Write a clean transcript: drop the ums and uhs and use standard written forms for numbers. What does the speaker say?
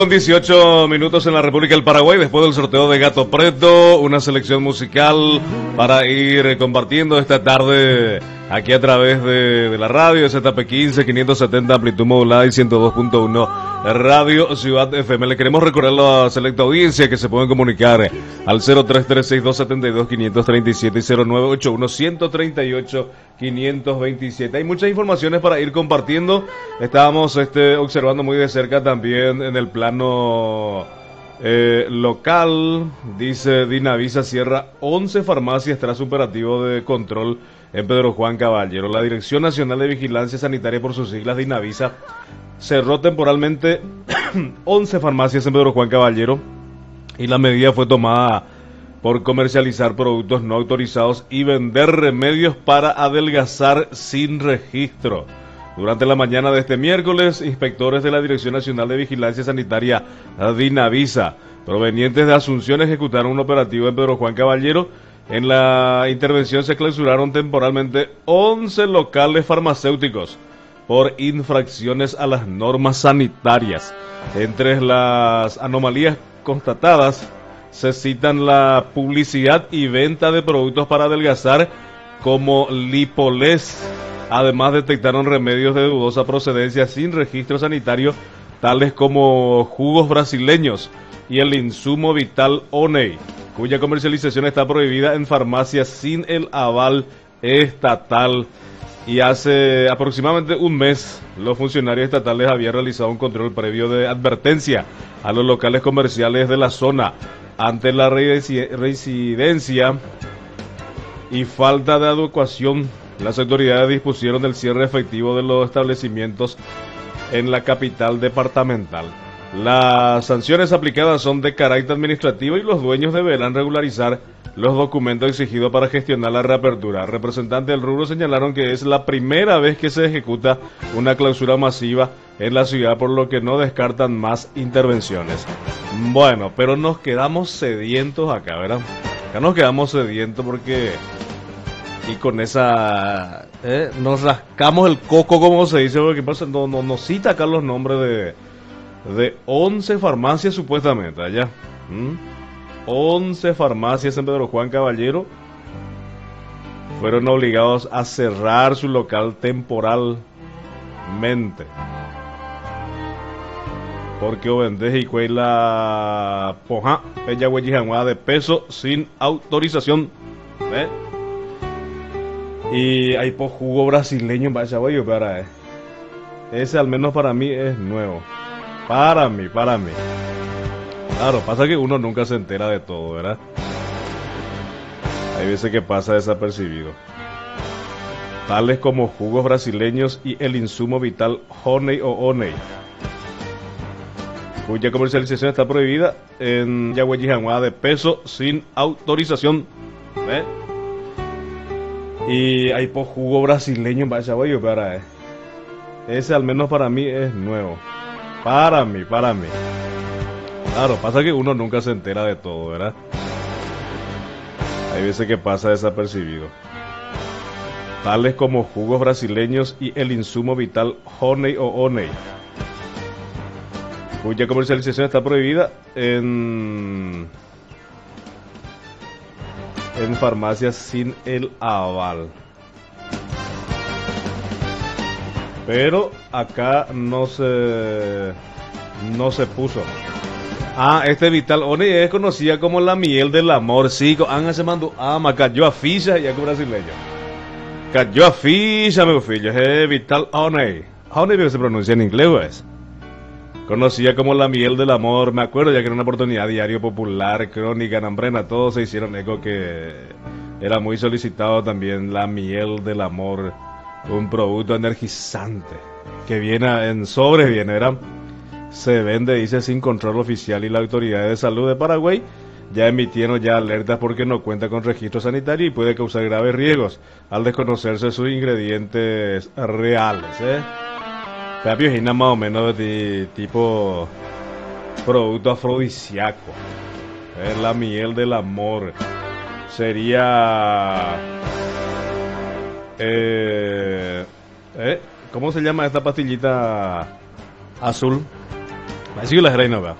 Son 18 minutos en la República del Paraguay, después del sorteo de Gato Preto, una selección musical para ir compartiendo esta tarde aquí a través de la radio, ZP15, 570 amplitud modulada y 102.1 Radio Ciudad FM. Le queremos recordar a la selecta audiencia que se pueden comunicar al 0336-272-537 y 0981-138-527. Hay muchas informaciones para ir compartiendo. Estábamos observando muy de cerca también en el plano local. Dice Dinavisa cierra 11 farmacias tras operativo de control en Pedro Juan Caballero. La Dirección Nacional de Vigilancia Sanitaria, por sus siglas Dinavisa, cerró temporalmente 11 farmacias en Pedro Juan Caballero y la medida fue tomada por comercializar productos no autorizados y vender remedios para adelgazar sin registro. Durante la mañana de este miércoles, inspectores de la Dirección Nacional de Vigilancia Sanitaria Dinavisa, provenientes de Asunción, ejecutaron un operativo en Pedro Juan Caballero. En la intervención se clausuraron temporalmente 11 locales farmacéuticos por infracciones a las normas sanitarias. Entre las anomalías constatadas se citan la publicidad y venta de productos para adelgazar como Lipoles. Además detectaron remedios de dudosa procedencia sin registro sanitario, tales como jugos brasileños y el insumo vital Oney, cuya comercialización está prohibida en farmacias sin el aval estatal. Y hace aproximadamente un mes, los funcionarios estatales habían realizado un control previo de advertencia a los locales comerciales de la zona. Ante la reincidencia y falta de adecuación, las autoridades dispusieron el cierre efectivo de los establecimientos en la capital departamental. Las sanciones aplicadas son de carácter administrativo y los dueños deberán regularizar los documentos exigidos para gestionar la reapertura. Representantes del rubro señalaron que es la primera vez que se ejecuta una clausura masiva en la ciudad, por lo que no descartan más intervenciones. Bueno, pero nos quedamos sedientos acá, ¿verdad? Acá nos quedamos sedientos porque... Y con esa... nos rascamos el coco, como se dice, porque nos cita acá los nombres de 11 farmacias supuestamente allá. 11 farmacias en Pedro Juan Caballero fueron obligados a cerrar su local temporalmente porque vendes y cuela poja ella huellijanguada de peso sin autorización. Y hay por jugo brasileño en Bachaboyo para ese, al menos para mí, es nuevo. Para mí. Claro, pasa que uno nunca se entera de todo, ¿verdad? Hay veces que pasa desapercibido. Tales como jugos brasileños y el insumo vital Honey o Oney, cuya comercialización está prohibida en Yahuellijanguada de peso sin autorización. Y hay por jugo brasileño en Bachaboyo para ese, al menos para mí, es nuevo. Para mí. Claro, pasa que uno nunca se entera de todo, ¿verdad? Hay veces que pasa desapercibido. Tales como jugos brasileños y el insumo vital Honey o Oney, cuya comercialización está prohibida en farmacias sin el aval. Pero acá no se puso. Este Vital Oney es conocida como la miel del amor. Sí, se mandó cayó a ficha y con brasileño. Cayó a ficha, meu filho. Vital Oney. Honey se pronuncia en inglés, pues. Conocida como la miel del amor. Me acuerdo ya que era una oportunidad, Diario Popular, Crónica, Nambrena, todos se hicieron eco que era muy solicitado también la miel del amor. Un producto energizante que viene en sobres, ¿verdad? Se vende, dice, sin control oficial, y la Autoridad de Salud de Paraguay ya emitieron alertas porque no cuenta con registro sanitario y puede causar graves riesgos al desconocerse sus ingredientes reales. La piojina más o menos de tipo producto afrodisíaco. La miel del amor sería... ¿cómo se llama esta pastillita azul? Así que la reina va.